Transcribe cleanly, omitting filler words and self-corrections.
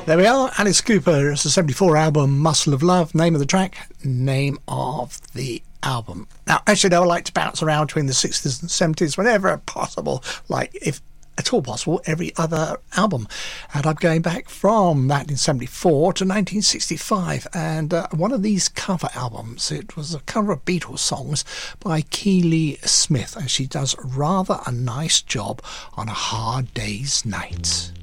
There we are, Alice Cooper. It's a 74 album, Muscle of Love. Name of the track, name of the album. Now, actually, I would like to bounce around between the 60s and 70s whenever possible, like if at all possible, every other album. And I'm going back from 1974 to 1965, and one of these cover albums, it was a cover of Beatles songs by Keely Smith, and she does rather a nice job on A Hard Day's Night.